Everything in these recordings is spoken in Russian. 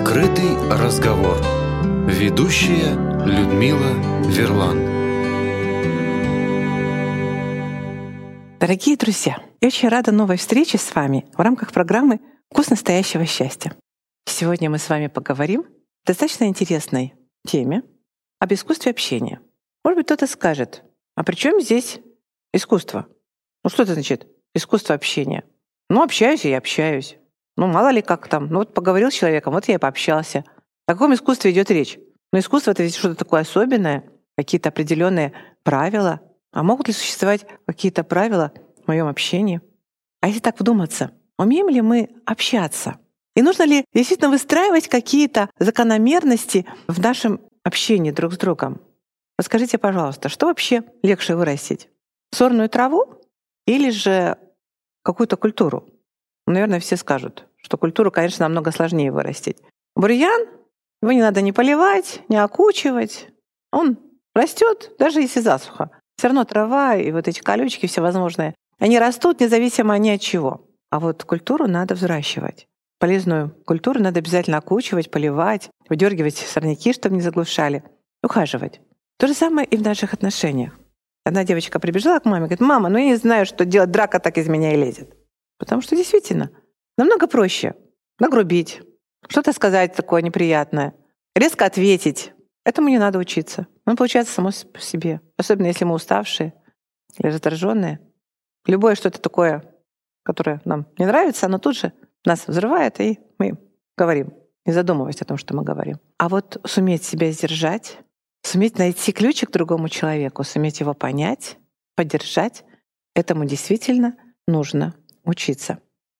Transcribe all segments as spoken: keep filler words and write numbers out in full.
Открытый разговор. Ведущая Людмила Верлан. Дорогие друзья, я очень рада новой встрече с вами в рамках программы «Вкус настоящего счастья». Сегодня мы с вами поговорим о достаточно интересной теме об искусстве общения. Может быть, кто-то скажет, а при чем здесь искусство? Ну что это значит искусство общения? Ну, общаюсь и общаюсь. Ну, мало ли как там. Ну, вот поговорил с человеком, вот я и пообщался. О каком искусстве идет речь? Ну, искусство — это ведь что-то такое особенное, какие-то определенные правила. А могут ли существовать какие-то правила в моем общении? А если так вдуматься, умеем ли мы общаться? И нужно ли действительно выстраивать какие-то закономерности в нашем общении друг с другом? Расскажите, пожалуйста, что вообще легче вырастить? Сорную траву или же какую-то культуру? Наверное, все скажут, что культуру, конечно, намного сложнее вырастить. Бурьян, его не надо ни поливать, ни окучивать. Он растет, даже если засуха. Все равно трава и вот эти колючки всевозможные, они растут независимо ни от чего. А вот культуру надо взращивать. Полезную культуру надо обязательно окучивать, поливать, выдергивать сорняки, чтобы не заглушали, ухаживать. То же самое и в наших отношениях. Одна девочка прибежала к маме и говорит: «Мама, ну я не знаю, что делать, драка так из меня и лезет». Потому что действительно намного проще нагрубить, что-то сказать такое неприятное, резко ответить. Этому не надо учиться. Оно получается само по себе. Особенно если мы уставшие или раздраженные. Любое что-то такое, которое нам не нравится, оно тут же нас взрывает, и мы говорим, не задумываясь о том, что мы говорим. А вот суметь себя сдержать, суметь найти ключик к другому человеку, суметь его понять, поддержать, этому действительно нужно учиться.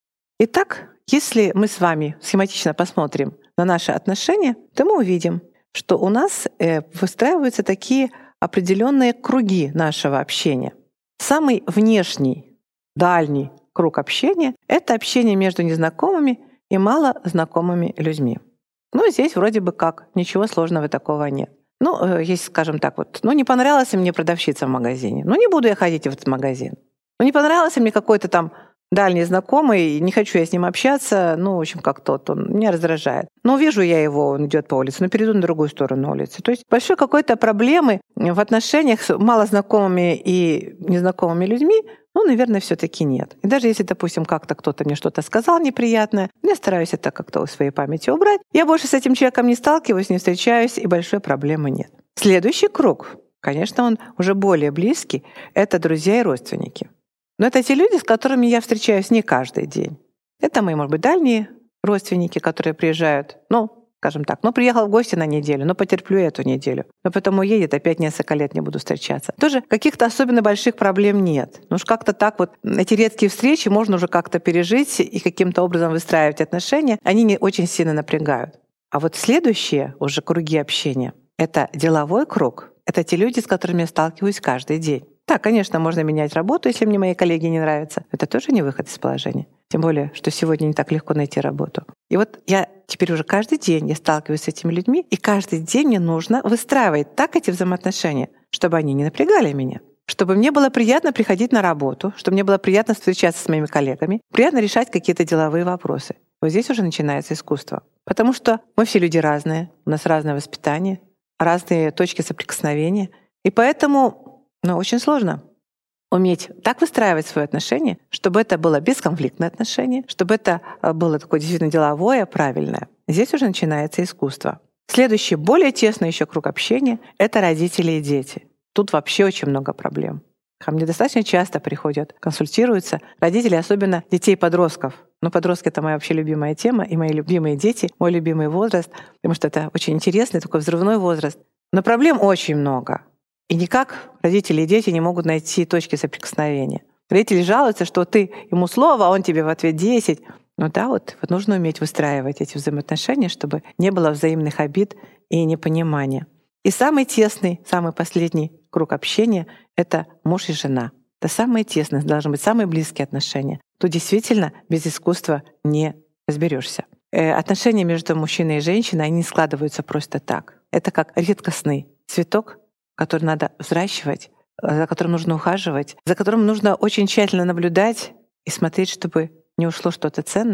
Итак, если мы с вами схематично посмотрим на наши отношения, то мы увидим, что у нас выстраиваются такие определенные круги нашего общения. Самый внешний, дальний круг общения — это общение между незнакомыми и малознакомыми людьми. Ну, здесь вроде бы как, ничего сложного такого нет. Ну, если, скажем так, вот, ну, не понравилась мне продавщица в магазине, ну, не буду я ходить в этот магазин. Ну, не понравился мне какой-то там дальний знакомый, не хочу я с ним общаться, ну, в общем, как тот, он меня раздражает. Но вижу я его, он идет по улице, но перейду на другую сторону улицы. То есть большой какой-то проблемы в отношениях с малознакомыми и незнакомыми людьми, ну, наверное, все-таки нет. И даже если, допустим, как-то кто-то мне что-то сказал неприятное, я стараюсь это как-то в своей памяти убрать. Я больше с этим человеком не сталкиваюсь, не встречаюсь, и большой проблемы нет. Следующий круг, конечно, он уже более близкий, это друзья и родственники. Но это те люди, с которыми я встречаюсь не каждый день. Это мои, может быть, дальние родственники, которые приезжают, ну, скажем так, ну, приехал в гости на неделю, ну, потерплю эту неделю, но потом уедет, опять несколько лет не буду встречаться. Тоже каких-то особенно больших проблем нет. Ну уж как-то так вот эти редкие встречи можно уже как-то пережить и каким-то образом выстраивать отношения. Они не очень сильно напрягают. А вот следующие уже круги общения — это деловой круг. Это те люди, с которыми я сталкиваюсь каждый день. Да, конечно, можно менять работу, если мне мои коллеги не нравятся. Это тоже не выход из положения. Тем более, что сегодня не так легко найти работу. И вот я теперь уже каждый день я сталкиваюсь с этими людьми, и каждый день мне нужно выстраивать так эти взаимоотношения, чтобы они не напрягали меня, чтобы мне было приятно приходить на работу, чтобы мне было приятно встречаться с моими коллегами, приятно решать какие-то деловые вопросы. Вот здесь уже начинается искусство. Потому что мы все люди разные, у нас разное воспитание, разные точки соприкосновения. И поэтому Но очень сложно уметь так выстраивать свои отношения, чтобы это было бесконфликтное отношение, чтобы это было такое действительно деловое, правильное. Здесь уже начинается искусство. Следующий, более тесный еще круг общения — это родители и дети. Тут вообще очень много проблем. Ко мне достаточно часто приходят, консультируются родители, особенно детей-подростков. Ну, подростки — это моя вообще любимая тема, и мои любимые дети, мой любимый возраст, потому что это очень интересный такой взрывной возраст. Но проблем очень много. И никак родители и дети не могут найти точки соприкосновения. Родители жалуются, что ты ему слово, а он тебе в ответ десять. Ну да, вот, вот нужно уметь выстраивать эти взаимоотношения, чтобы не было взаимных обид и непонимания. И самый тесный, самый последний круг общения — это муж и жена. Это самые тесные, должны быть самые близкие отношения. Тут действительно без искусства не разберешься. Э, отношения между мужчиной и женщиной, они не складываются просто так. Это как редкостный цветок, который надо взращивать, за которым нужно ухаживать, за которым нужно очень тщательно наблюдать и смотреть, чтобы не ушло что-то ценное,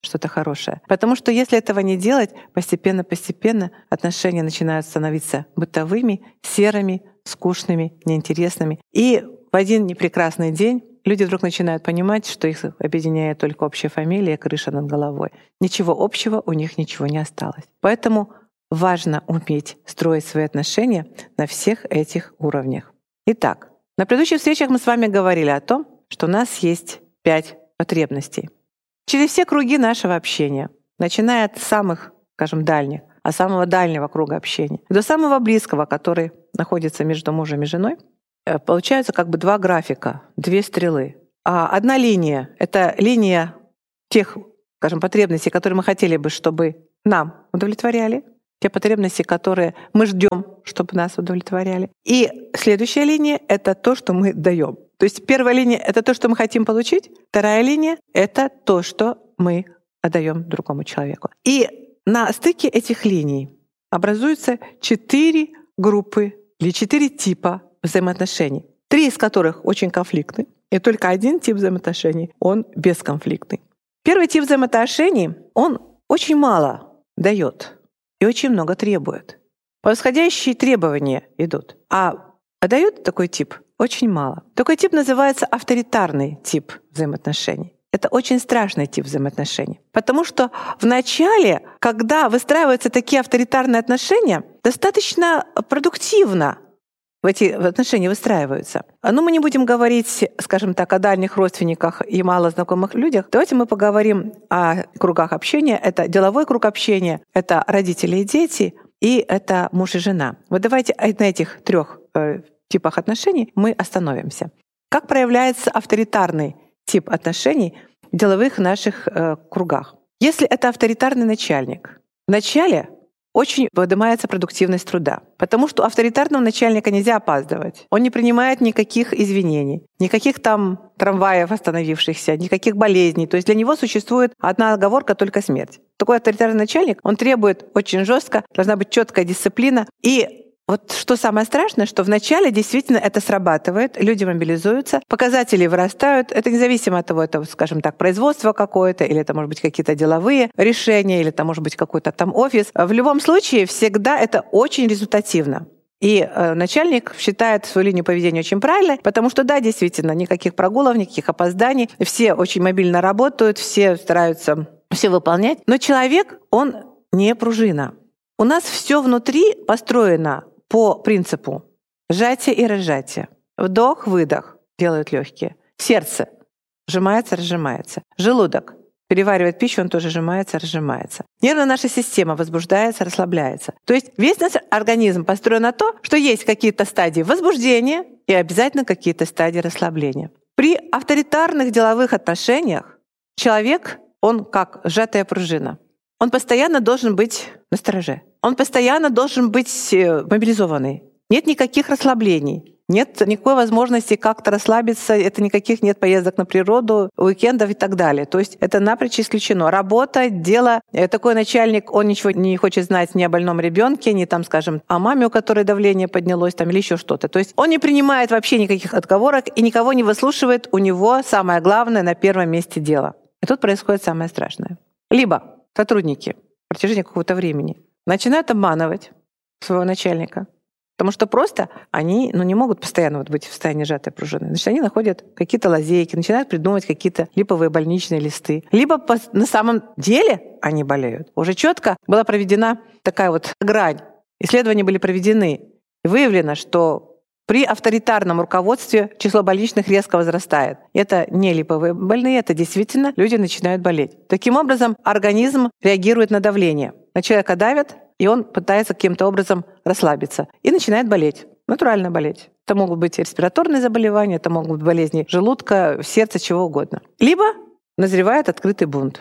что-то хорошее. Потому что если этого не делать, постепенно-постепенно отношения начинают становиться бытовыми, серыми, скучными, неинтересными. И в один непрекрасный день люди вдруг начинают понимать, что их объединяет только общая фамилия, крыша над головой. Ничего общего у них ничего не осталось. Поэтому важно уметь строить свои отношения на всех этих уровнях. Итак, на предыдущих встречах мы с вами говорили о том, что у нас есть пять потребностей. Через все круги нашего общения, начиная от самых, скажем, дальних, от самого дальнего круга общения, до самого близкого, который находится между мужем и женой, получаются как бы два графика, две стрелы. А одна линия — это линия тех, скажем, потребностей, которые мы хотели бы, чтобы нам удовлетворяли, те потребности, которые мы ждем, чтобы нас удовлетворяли. И следующая линия — это то, что мы даем. То есть первая линия — это то, что мы хотим получить, вторая линия — это то, что мы отдаем другому человеку. И на стыке этих линий образуются четыре группы или четыре типа взаимоотношений, три из которых очень конфликтны, и только один тип взаимоотношений, он бесконфликтный. Первый тип взаимоотношений, он очень мало дает и очень много требует. Восходящие требования идут, а дает такой тип очень мало. Такой тип называется авторитарный тип взаимоотношений. Это очень страшный тип взаимоотношений. Потому что в начале, когда выстраиваются такие авторитарные отношения, достаточно продуктивно в эти отношения выстраиваются. Но мы не будем говорить, скажем так, о дальних родственниках и мало знакомых людях. Давайте мы поговорим о кругах общения. Это деловой круг общения, это родители и дети, и это муж и жена. Вот давайте на этих трех типах отношений мы остановимся. Как проявляется авторитарный тип отношений в деловых наших э, кругах? Если это авторитарный начальник, вначале очень поднимается продуктивность труда, потому что у авторитарного начальника нельзя опаздывать. Он не принимает никаких извинений, никаких там трамваев остановившихся, никаких болезней. То есть для него существует одна оговорка — только смерть. Такой авторитарный начальник, он требует очень жестко, должна быть четкая дисциплина. И вот что самое страшное, что вначале действительно это срабатывает, люди мобилизуются, показатели вырастают. Это независимо от того, это, скажем так, производство какое-то, или это, может быть, какие-то деловые решения, или это, может быть, какой-то там офис. В любом случае, всегда это очень результативно. И э, начальник считает свою линию поведения очень правильной, потому что, да, действительно, никаких прогулов, никаких опозданий, все очень мобильно работают, все стараются все выполнять. Но человек, он не пружина. У нас все внутри построено по принципу сжатия и разжатия. Вдох, выдох делают легкие. Сердце сжимается, разжимается. Желудок переваривает пищу, он тоже сжимается, разжимается. Нервная наша система возбуждается, расслабляется. То есть весь наш организм построен на то, что есть какие-то стадии возбуждения и обязательно какие-то стадии расслабления. При авторитарных деловых отношениях человек, он как сжатая пружина. Он постоянно должен быть настороже. Он постоянно должен быть мобилизованный. Нет никаких расслаблений. Нет никакой возможности как-то расслабиться, это никаких нет поездок на природу, уикендов и так далее. То есть это напрочь исключено. Работа, дело. Такой начальник, он ничего не хочет знать ни о больном ребенке, ни там, скажем, о маме, у которой давление поднялось, там, или еще что-то. То есть он не принимает вообще никаких отговорок и никого не выслушивает. У него самое главное на первом месте дело. И тут происходит самое страшное. Либо сотрудники в протяжении какого-то времени начинают обманывать своего начальника, потому что просто они ну, не могут постоянно вот быть в состоянии сжатой пружины. Значит, они находят какие-то лазейки, начинают придумывать какие-то липовые больничные листы. Либо по, на самом деле они болеют. Уже четко была проведена такая вот грань. Исследования были проведены. И выявлено, что при авторитарном руководстве число больничных резко возрастает. Это не липовые больные, это действительно люди начинают болеть. Таким образом, организм реагирует на давление. На человека давят, и он пытается каким-то образом расслабиться. И начинает болеть, натурально болеть. Это могут быть респираторные заболевания, это могут быть болезни желудка, сердца, чего угодно. Либо назревает открытый бунт.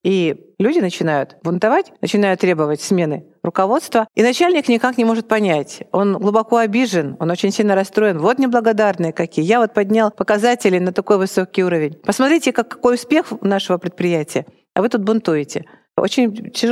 И люди начинают бунтовать, начинают требовать смены руководства. И начальник никак не может понять. Он глубоко обижен, он очень сильно расстроен. Вот неблагодарные какие. Я вот поднял показатели на такой высокий уровень. Посмотрите, как, какой успех нашего предприятия. А вы тут бунтуете. Очень тяжело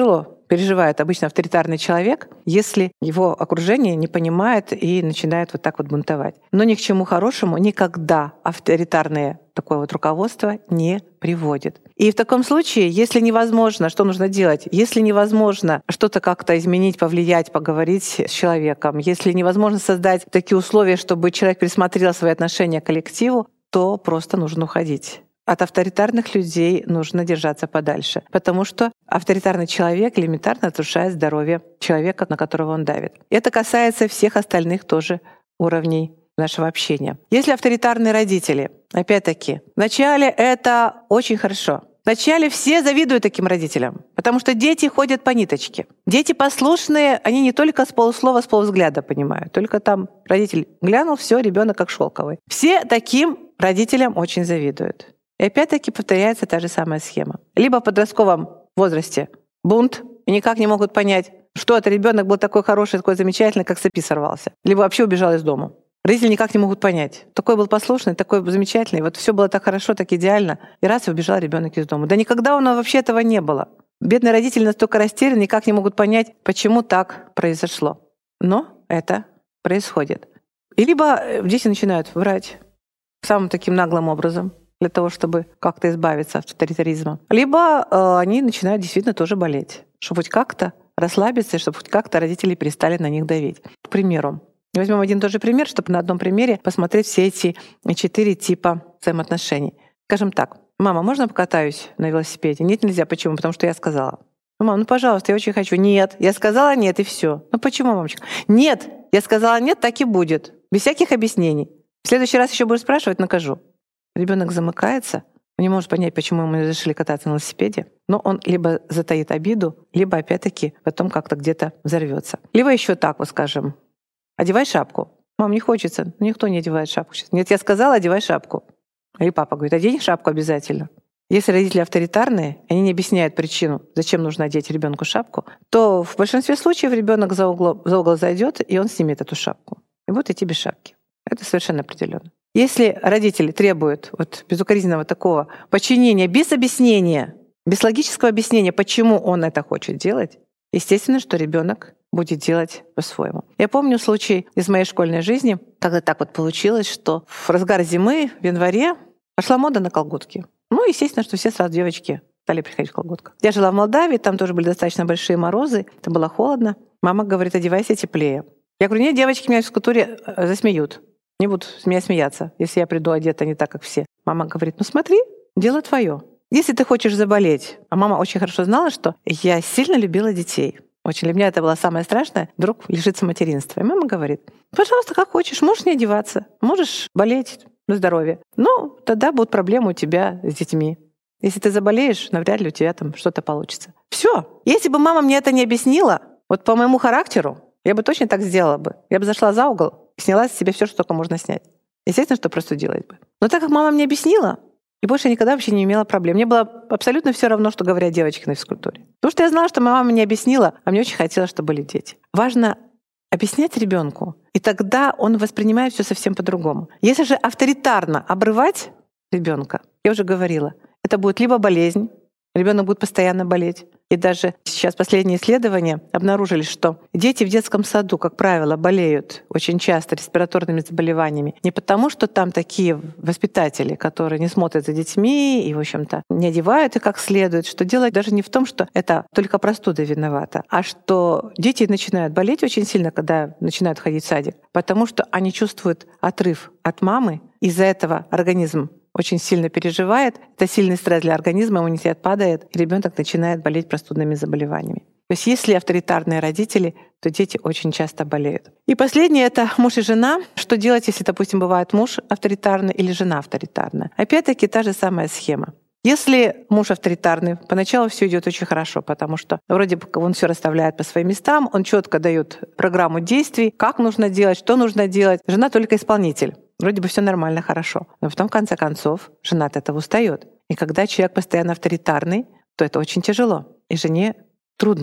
переживает обычно авторитарный человек, если его окружение не понимает и начинает вот так вот бунтовать. Но ни к чему хорошему никогда авторитарное такое вот руководство не приводит. И в таком случае, если невозможно, что нужно делать? Если невозможно что-то как-то изменить, повлиять, поговорить с человеком, если невозможно создать такие условия, чтобы человек пересмотрел свои отношения к коллективу, то просто нужно уходить. От авторитарных людей нужно держаться подальше, потому что авторитарный человек элементарно разрушает здоровье человека, на которого он давит. Это касается всех остальных тоже уровней нашего общения. Если авторитарные родители, опять-таки, вначале это очень хорошо. Вначале все завидуют таким родителям, потому что дети ходят по ниточке. Дети послушные, они не только с полуслова, с полувзгляда понимают. Только там родитель глянул, все, ребенок как шелковый. Все таким родителям очень завидуют. И опять-таки повторяется та же самая схема. Либо в подростковом возрасте бунт, и никак не могут понять, что это ребенок был такой хороший, такой замечательный, как с цепи сорвался. Либо вообще убежал из дома. Родители никак не могут понять. Такой был послушный, такой замечательный, вот все было так хорошо, так идеально, и раз и убежал ребенок из дома. Да никогда у нас вообще этого не было. Бедные родители настолько растеряны, никак не могут понять, почему так произошло. Но это происходит. И либо дети начинают врать самым таким наглым образом, для того, чтобы как-то избавиться от авторитаризма. Либо э, они начинают действительно тоже болеть, чтобы хоть как-то расслабиться, и чтобы хоть как-то родители перестали на них давить. К примеру, возьмем один и тот же пример, чтобы на одном примере посмотреть все эти четыре типа взаимоотношений. Скажем так, «Мама, можно покатаюсь на велосипеде?» «Нет, нельзя». Почему? Потому что я сказала. «Мама, ну, пожалуйста, я очень хочу». «Нет». «Я сказала нет», и все. «Ну почему, мамочка?» «Нет». «Я сказала нет, так и будет». Без всяких объяснений. В следующий раз еще будешь спрашивать, накажу. Ребенок замыкается, он не может понять, почему ему разрешили кататься на велосипеде, но он либо затаит обиду, либо опять-таки потом как-то где-то взорвется. Либо еще так вот скажем: «Одевай шапку». «Мам, не хочется». «Никто не одевает шапку сейчас». «Нет, я сказала, одевай шапку». Или папа говорит: «Одень шапку обязательно». Если родители авторитарные, они не объясняют причину, зачем нужно одеть ребенку шапку, то в большинстве случаев ребенок за угол, за угол зайдет, и он снимет эту шапку. И будет идти без шапки. Это совершенно определенно. Если родители требуют вот безукоризненного такого подчинения без объяснения, без логического объяснения, почему он это хочет делать, естественно, что ребенок будет делать по-своему. Я помню случай из моей школьной жизни, когда так вот получилось, что в разгар зимы, в январе, пошла мода на колготки. Ну, естественно, что все сразу девочки стали приходить в колготках. Я жила в Молдавии, там тоже были достаточно большие морозы, это было холодно. Мама говорит: «Одевайся теплее». Я говорю: «Нет, девочки меня в физкультуре засмеют. Не будут с меня смеяться, если я приду одета не так, как все». Мама говорит: «Ну смотри, дело твое. Если ты хочешь заболеть». А мама очень хорошо знала, что я сильно любила детей. Очень для меня это было самое страшное, вдруг лишиться материнства. И мама говорит: «Пожалуйста, как хочешь, можешь не одеваться, можешь болеть на здоровье. Но тогда будут проблемы у тебя с детьми. Если ты заболеешь, навряд ли у тебя там что-то получится». Все. Если бы мама мне это не объяснила, вот по моему характеру, я бы точно так сделала бы. Я бы зашла за угол, сняла с себя все, что только можно снять. Естественно, что простудилась бы. Но так как мама мне объяснила, и больше никогда вообще не имела проблем. Мне было абсолютно все равно, что говорят девочки на физкультуре. Потому что я знала, что моя мама мне объяснила, а мне очень хотелось, чтобы были дети. Важно объяснять ребенку, и тогда он воспринимает все совсем по-другому. Если же авторитарно обрывать ребенка, я уже говорила, это будет либо болезнь, ребенок будет постоянно болеть. И даже сейчас последние исследования обнаружили, что дети в детском саду, как правило, болеют очень часто респираторными заболеваниями не потому, что там такие воспитатели, которые не смотрят за детьми и, в общем-то, не одевают их как следует, что дело даже не в том, что это только простуда виновата, а что дети начинают болеть очень сильно, когда начинают ходить в садик, потому что они чувствуют отрыв от мамы, из-за этого организм очень сильно переживает, это сильный стресс для организма, иммунитет падает, и ребенок начинает болеть простудными заболеваниями. То есть если авторитарные родители, то дети очень часто болеют. И последнее — это муж и жена. Что делать, если, допустим, бывает муж авторитарный или жена авторитарная? Опять-таки та же самая схема. Если муж авторитарный, поначалу все идет очень хорошо, потому что вроде бы он все расставляет по своим местам, он четко дает программу действий, как нужно делать, что нужно делать. Жена только исполнитель. Вроде бы все нормально, хорошо. Но потом, в конце концов, жена от этого устает. И когда человек постоянно авторитарный, то это очень тяжело. И жене трудно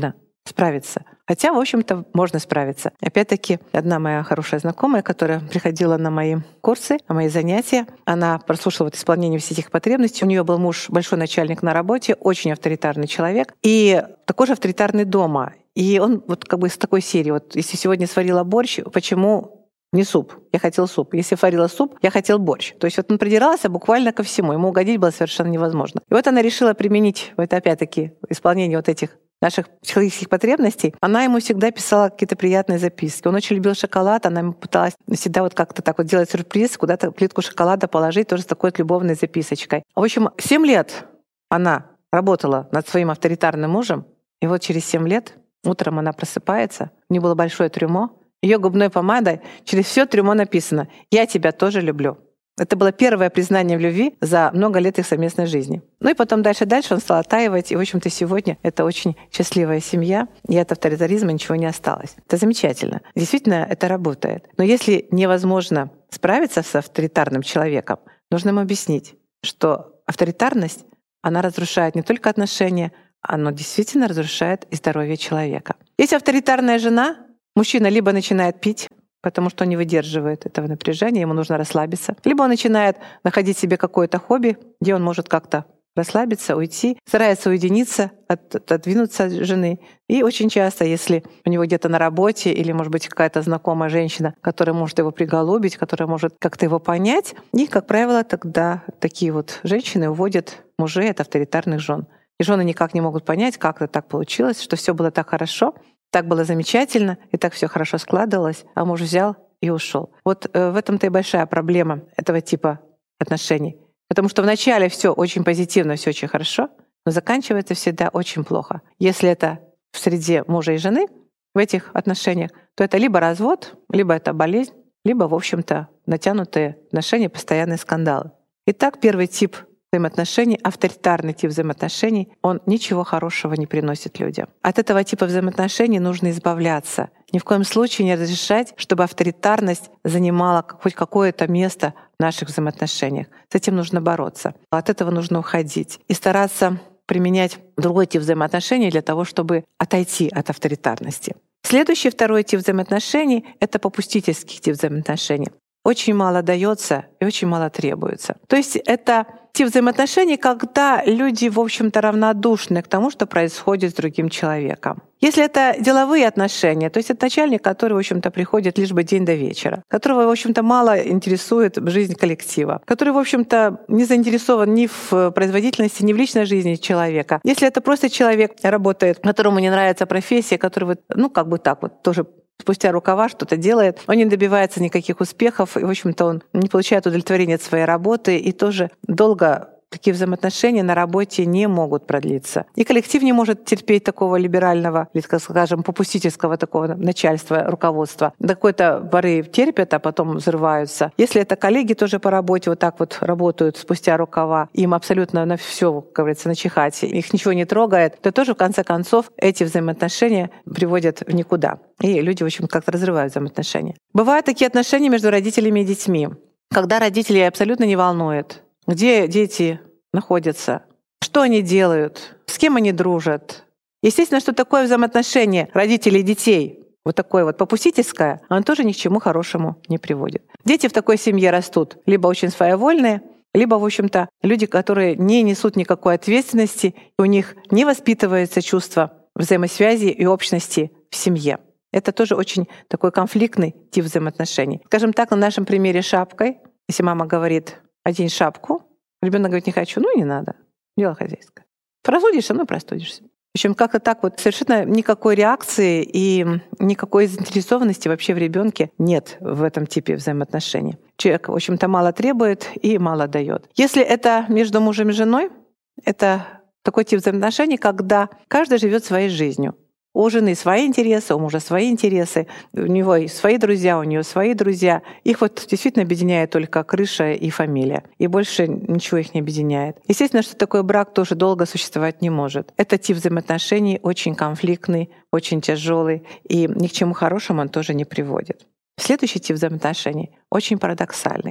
справиться. Хотя, в общем-то, можно справиться. Опять-таки, одна моя хорошая знакомая, которая приходила на мои курсы, на мои занятия, она прослушала вот исполнение всех этих потребностей. У нее был муж, большой начальник на работе, очень авторитарный человек, и такой же авторитарный дома. И он вот как бы из такой серии, вот если сегодня сварила борщ, почему не суп? Я хотел суп. Если варила суп, я хотел борщ. То есть вот он придирался буквально ко всему. Ему угодить было совершенно невозможно. И вот она решила применить вот опять-таки исполнение вот этих наших психологических потребностей. Она ему всегда писала какие-то приятные записки. Он очень любил шоколад, она ему пыталась всегда вот как-то так вот делать сюрприз, куда-то плитку шоколада положить, тоже с такой вот любовной записочкой. В общем, семь лет она работала над своим авторитарным мужем, и вот через семь лет утром она просыпается, у нее было большое трюмо, ее губной помадой через все трюмо написано «Я тебя тоже люблю». Это было первое признание в любви за много лет их совместной жизни. Ну и потом дальше-дальше он стал оттаивать, и, в общем-то, сегодня это очень счастливая семья, и от авторитаризма ничего не осталось. Это замечательно. Действительно, это работает. Но если невозможно справиться с авторитарным человеком, нужно ему объяснить, что авторитарность, она разрушает не только отношения, она действительно разрушает и здоровье человека. Если авторитарная жена, мужчина либо начинает пить, потому что он не выдерживает этого напряжения, ему нужно расслабиться. Либо он начинает находить себе какое-то хобби, где он может как-то расслабиться, уйти, старается уединиться, от, отодвинуться от жены. И очень часто, если у него где-то на работе или, может быть, какая-то знакомая женщина, которая может его приголубить, которая может как-то его понять, и, как правило, тогда такие вот женщины уводят мужей от авторитарных жен. И жены никак не могут понять, как это так получилось, что все было так хорошо, так было замечательно, и так все хорошо складывалось, а муж взял и ушел. Вот э, в этом-то и большая проблема этого типа отношений. Потому что вначале все очень позитивно, все очень хорошо, но заканчивается всегда очень плохо. Если это в среде мужа и жены, в этих отношениях, то это либо развод, либо это болезнь, либо, в общем-то, натянутые отношения, постоянные скандалы. Итак, первый тип взаимоотношений, авторитарный тип взаимоотношений, он ничего хорошего не приносит людям. От этого типа взаимоотношений нужно избавляться. Ни в коем случае не разрешать, чтобы авторитарность занимала хоть какое-то место в наших взаимоотношениях. С этим нужно бороться. От этого нужно уходить и стараться применять другой тип взаимоотношений для того, чтобы отойти от авторитарности. Следующий, второй тип взаимоотношений — это попустительский тип взаимоотношений. Очень мало дается и очень мало требуется. То есть это тип взаимоотношений, когда люди, в общем-то, равнодушны к тому, что происходит с другим человеком. Если это деловые отношения, то есть это начальник, который, в общем-то, приходит лишь бы день до вечера, которого, в общем-то, мало интересует жизнь коллектива, который, в общем-то, не заинтересован ни в производительности, ни в личной жизни человека. Если это просто человек работает, которому не нравится профессия, который, вот, ну, как бы так вот тоже спустя рукава что-то делает, он не добивается никаких успехов, и, в общем-то, он не получает удовлетворения от своей работы, и тоже долго такие взаимоотношения на работе не могут продлиться. И коллектив не может терпеть такого либерального, или, скажем, попустительского такого начальства, руководства. До какой-то поры терпят, а потом взрываются. Если это коллеги тоже по работе вот так вот работают спустя рукава, им абсолютно на все, как говорится, начихать, их ничего не трогает, то тоже в конце концов эти взаимоотношения приводят в никуда. И люди, в общем, как-то разрывают взаимоотношения. Бывают такие отношения между родителями и детьми, когда родители абсолютно не волнует, где дети находятся, что они делают, с кем они дружат. Естественно, что такое взаимоотношение родителей и детей, вот такое вот попустительское, оно тоже ни к чему хорошему не приводит. Дети в такой семье растут либо очень своевольные, либо, в общем-то, люди, которые не несут никакой ответственности, и у них не воспитывается чувство взаимосвязи и общности в семье. Это тоже очень такой конфликтный тип взаимоотношений. Скажем так, на нашем примере шапкой, если мама говорит «одень шапку», ребенок говорит «не хочу», ну и не надо, дело хозяйское. Простудишься, ну и простудишься. В общем, как-то так вот совершенно никакой реакции и никакой заинтересованности вообще в ребенке нет в этом типе взаимоотношений. Человек, в общем-то, мало требует и мало дает. Если это между мужем и женой, это такой тип взаимоотношений, когда каждый живет своей жизнью. У жены свои интересы, у мужа свои интересы, у него свои друзья, у нее свои друзья. Их вот действительно объединяет только крыша и фамилия. И больше ничего их не объединяет. Естественно, что такой брак тоже долго существовать не может. Этот тип взаимоотношений очень конфликтный, очень тяжелый, и ни к чему хорошему он тоже не приводит. Следующий тип взаимоотношений очень парадоксальный.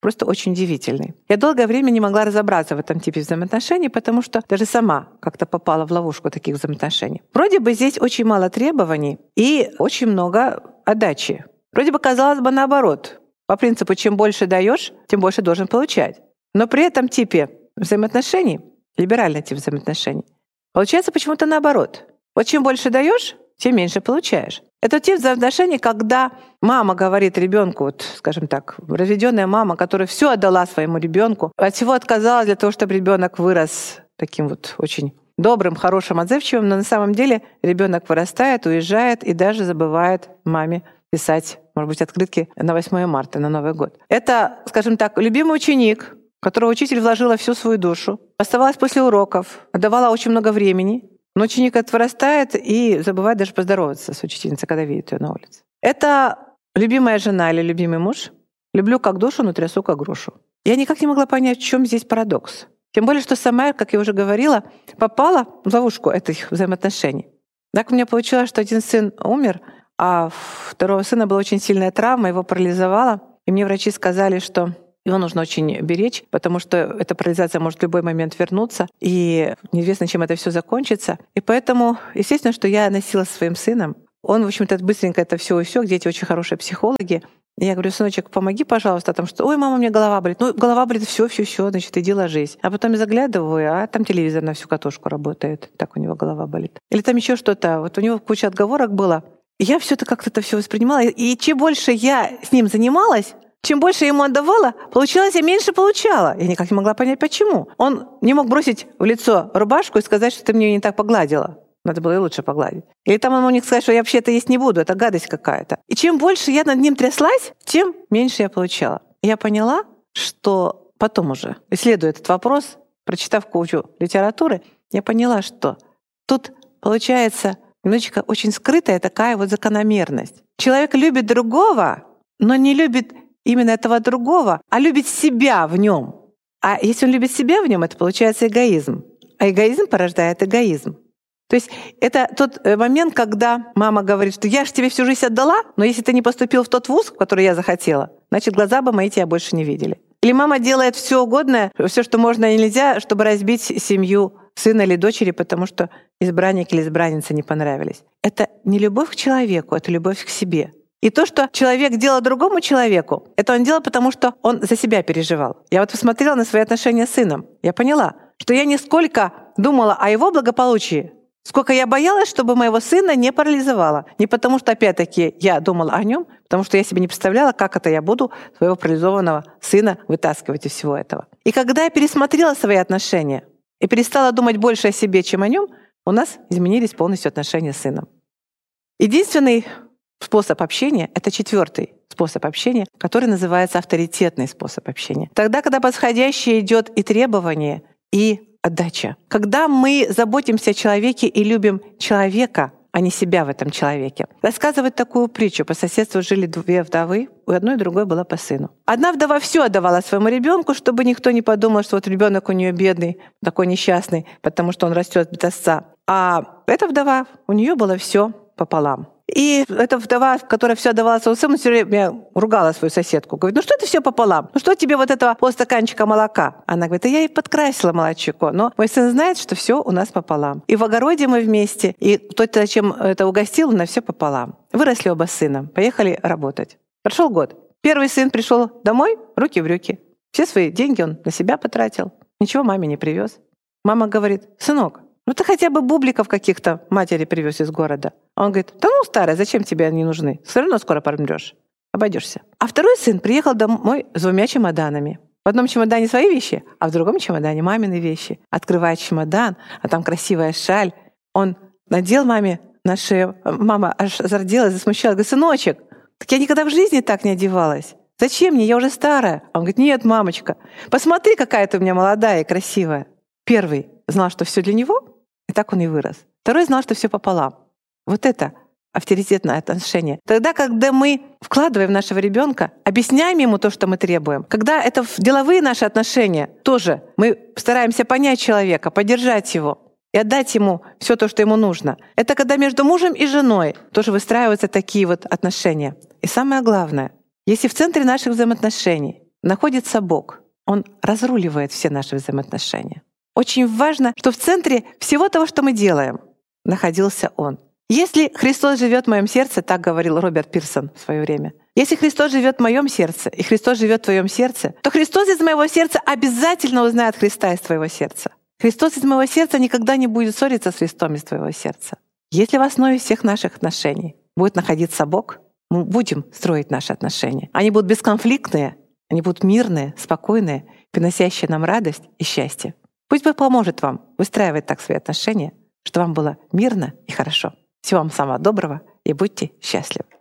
просто очень удивительный. Я долгое время не могла разобраться в этом типе взаимоотношений, потому что даже сама как-то попала в ловушку таких взаимоотношений. Вроде бы здесь очень мало требований и очень много отдачи. Вроде бы, казалось бы, наоборот. По принципу, чем больше даешь, тем больше должен получать. Но при этом типе взаимоотношений, либеральный тип взаимоотношений, получается почему-то наоборот. Вот чем больше даешь, тем меньше получаешь. Это тип взаимоотношений, когда мама говорит ребенку, вот, скажем так, разведенная мама, которая все отдала своему ребенку, от всего отказалась для того, чтобы ребенок вырос таким вот очень добрым, хорошим, отзывчивым, но на самом деле ребенок вырастает, уезжает и даже забывает маме писать, может быть, открытки на восьмое марта, на Новый год. Это, скажем так, любимый ученик, в которого учитель вложила всю свою душу, оставалась после уроков, отдавала очень много времени, но ученик этот вырастает и забывает даже поздороваться с учительницей, когда видит ее на улице. Это любимая жена или любимый муж. Люблю как душу, но трясу как грушу. Я никак не могла понять, в чем здесь парадокс. Тем более, что сама, как я уже говорила, попала в ловушку этих взаимоотношений. Так у меня получилось, что один сын умер, а у второго сына была очень сильная травма, его парализовала. И мне врачи сказали, что его нужно очень беречь, потому что эта парализация может в любой момент вернуться, и неизвестно, чем это все закончится. И поэтому, естественно, что я носила со своим сыном. Он, в общем-то, быстренько это все и все. Дети очень хорошие психологи. И я говорю: сыночек, помоги, пожалуйста, там что, ой, мама, у меня голова болит. Ну, голова болит, все, все, все, значит, иди ложись. А потом я заглядываю, а там телевизор на всю катушку работает. Так у него голова болит. Или там еще что-то. Вот у него куча отговорок было. И я все это как-то это все воспринимала. И чем больше я с ним занималась, чем больше я ему отдавала, получалось, я меньше получала. Я никак не могла понять, почему. Он не мог бросить в лицо рубашку и сказать, что ты мне не так погладила. Надо было и лучше погладить. Или там он мог сказать, что я вообще-то есть не буду, это гадость какая-то. И чем больше я над ним тряслась, тем меньше я получала. И я поняла, что потом уже, исследуя этот вопрос, прочитав кучу литературы, я поняла, что тут получается немножечко очень скрытая такая вот закономерность. Человек любит другого, но не любит именно этого другого, а любит себя в нем. А если он любит себя в нем, это получается эгоизм. А эгоизм порождает эгоизм. То есть это тот момент, когда мама говорит, что я же тебе всю жизнь отдала, но если ты не поступил в тот вуз, в который я захотела, значит, глаза бы мои тебя больше не видели. Или мама делает все угодное, все, что можно и нельзя, чтобы разбить семью сына или дочери, потому что избранник или избранница не понравились. Это не любовь к человеку, это любовь к себе. И то, что человек делал другому человеку, это он делал, потому что он за себя переживал. Я вот посмотрела на свои отношения с сыном. Я поняла, что я не сколько думала о его благополучии, сколько я боялась, чтобы моего сына не парализовало. Не потому что, опять-таки, я думала о нем, потому что я себе не представляла, как это я буду своего парализованного сына вытаскивать из всего этого. И когда я пересмотрела свои отношения и перестала думать больше о себе, чем о нем, у нас изменились полностью отношения с сыном. Единственный способ общения — это четвертый способ общения, который называется авторитетный способ общения. Тогда, когда подходящее идет и требование, и отдача. Когда мы заботимся о человеке и любим человека, а не себя в этом человеке. Рассказывает такую притчу. По соседству жили две вдовы, у одной и другой была по сыну. Одна вдова все отдавала своему ребенку, чтобы никто не подумал, что вот ребенок у нее бедный, такой несчастный, потому что он растет без отца. А эта вдова, у нее было все пополам. И эта вдова, которая все отдавала своему сыну, все время ругала свою соседку. Говорит: ну что ты все пополам? Ну что тебе вот этого полстаканчика молока? Она говорит: да я и подкрасила молочко, но мой сын знает, что все у нас пополам. И в огороде мы вместе, и тот, зачем это угостил, на все пополам. Выросли оба сына, поехали работать. Прошел год. Первый сын пришел домой, руки в брюки. Все свои деньги он на себя потратил. Ничего маме не привез. Мама говорит: сынок, ну ты хотя бы бубликов каких-то матери привез из города. Он говорит: да ну, старая, зачем тебе они нужны? Все равно скоро помрешь. Обойдешься. А второй сын приехал домой с двумя чемоданами. В одном чемодане свои вещи, а в другом чемодане мамины вещи. Открывает чемодан, а там красивая шаль. Он надел маме на шею. Мама аж зарделась, засмущалась. Говорит: сыночек, так я никогда в жизни так не одевалась. Зачем мне? Я уже старая. Он говорит: нет, мамочка, посмотри, какая ты у меня молодая и красивая. Первый знал, что все для него, и так он и вырос. Второй знал, что все пополам. Вот это авторитетное отношение. Тогда, когда мы вкладываем в нашего ребенка, объясняем ему то, что мы требуем, когда это в деловые наши отношения, тоже мы стараемся понять человека, поддержать его и отдать ему все то, что ему нужно. Это когда между мужем и женой тоже выстраиваются такие вот отношения. И самое главное, если в центре наших взаимоотношений находится Бог. Он разруливает все наши взаимоотношения. Очень важно, что в центре всего того, что мы делаем, находился Он. Если Христос живет в моем сердце, так говорил Роберт Пирсон в свое время, если Христос живет в моем сердце, и Христос живет в твоем сердце, то Христос из моего сердца обязательно узнает Христа из твоего сердца. Христос из моего сердца никогда не будет ссориться с Христом из твоего сердца. Если в основе всех наших отношений будет находиться Бог, мы будем строить наши отношения. Они будут бесконфликтные, они будут мирные, спокойные, приносящие нам радость и счастье. Пусть Бог поможет вам выстраивать так свои отношения, чтобы вам было мирно и хорошо. Всего вам самого доброго и будьте счастливы.